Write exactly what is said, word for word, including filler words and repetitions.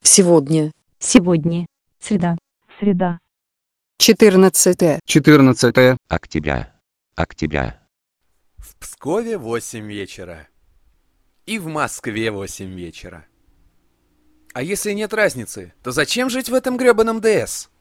Сегодня. Сегодня. Среда. Среда. четырнадцатое. четырнадцатое октября, октября, В Пскове восемь вечера. И в Москве восемь вечера. А если нет разницы, то зачем жить в этом грёбаном ДС?